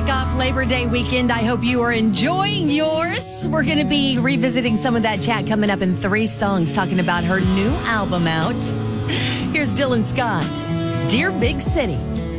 off Labor Day weekend. I hope you are enjoying yours. We're going to be revisiting some of that chat coming up in 3 songs, talking about her new album out. Here's Dylan Scott, Dear Big City.